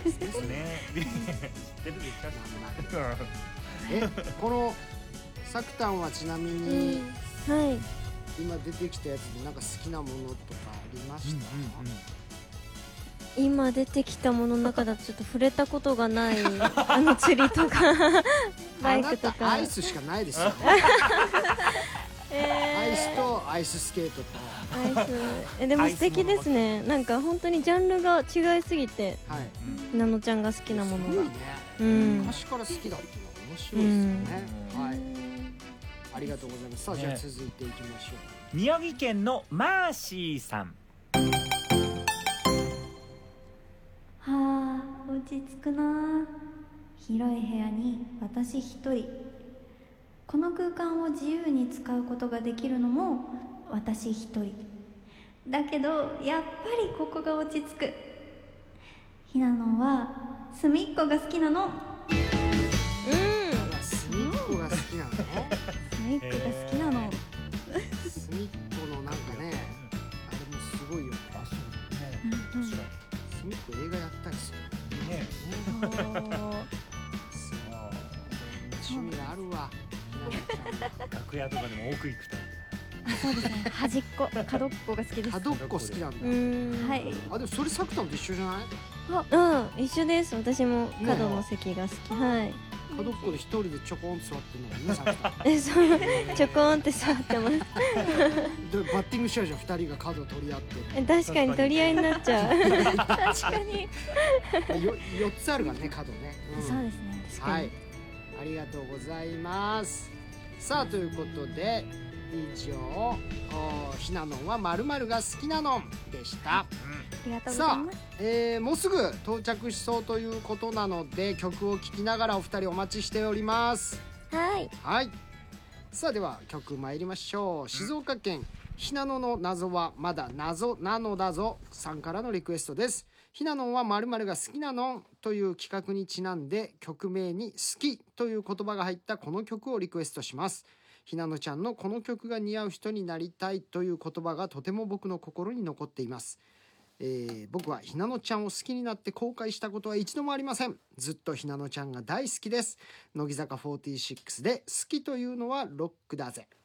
ですね。知ってるでしょ。 このサクタンはちなみに、 はい。 今出てきたやつでなんか好きなものとかありました？ 今出てきたものの中だとちょっと触れたことがない釣りとかバイクとか。 アイスしかないですよね。アイスとアイススケートとアイスでも素敵ですね。なんか本当にジャンルが違いすぎて、ひなのちゃんが好きなものが、 昔から好きだっていうのは面白いですよね。はい、ありがとうございます。さあ、じゃあ続いていきましょう。 宮城県のマーシーさん。 はあ、落ち着くな。広い部屋に私一人。この空間を自由に使うことができるのも私一人だけど、やっぱりここが落ち着く。ひなのは隅っこが好きなの。 隅っこが好きなの？ 隅っこが好きなの。 隅っこのなんかね、あれもすごいよね。隅っこ映画やったりするね。趣味があるわ。 楽屋とかでも奥行くと。 そうですね。端っこ、角っこが好きです。 角っこ好きなんだ。 はい。 あ、でもそれサクタンと一緒じゃない？ 一緒です。私も角の席が好き。はい。 角っこで一人でちょこんと座ってるのがね、サクタン。 そう、ちょこんって座ってます。 でバッティングしちゃうじゃん、二人が角取り合って。 確かに取り合いになっちゃう。 確かに。 4つあるからね、角ね。 そうですね。 はい、ありがとうございます。さあ、ということで以上、ひなのんは〇〇が好きなのでした。 ありがとうございます。 さあ、もうすぐ到着しそうということなので、曲を聴きながらお二人お待ちしております。 はい。 はい。さあ、では曲参りましょう。静岡県ひなのの謎はまだ謎なのだぞさんからのリクエストです。ひなのんは〇〇が好きなのという企画にちなんで、曲名に好きという言葉が入ったこの曲をリクエストします。ひなのちゃんのこの曲が似合う人になりたいという言葉がとても僕の心に残っています。僕はひなのちゃんを好きになって後悔したことは一度もありません。ずっとひなのちゃんが大好きです。乃木坂46で好きというのはロックだぜ。